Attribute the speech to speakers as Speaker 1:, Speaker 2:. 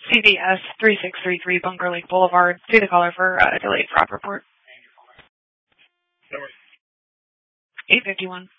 Speaker 1: CVS 3633 Bunker Lake Boulevard. See the caller for a delayed fraud report. 851.